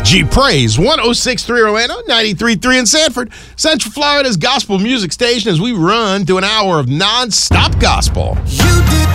G Praise, 106.3 Orlando, 93.3 in Sanford, Central Florida's gospel music station as we run through an hour of non-stop gospel. You did